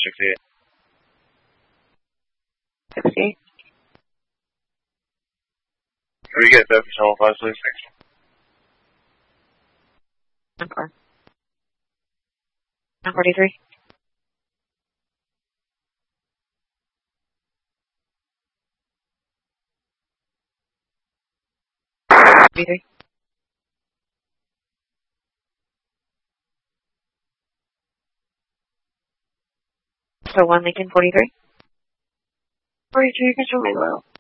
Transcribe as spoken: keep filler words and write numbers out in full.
sixty-eight. sixty-eight. Can we get that for channel five, please? one four. one forty-three. forty-three. So one Lincoln forty-three. forty-three, control me low.